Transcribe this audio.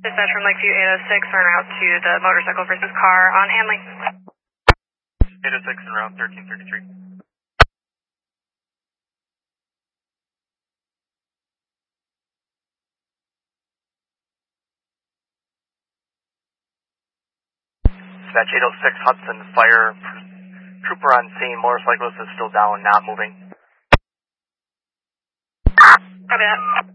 Dispatch from Lakeview 806 en route to the motorcycle versus car on Hanley. 806 en route 1333. Dispatch 806 Hudson, fire trooper on scene, motorcyclist is still down, not moving. Copy that.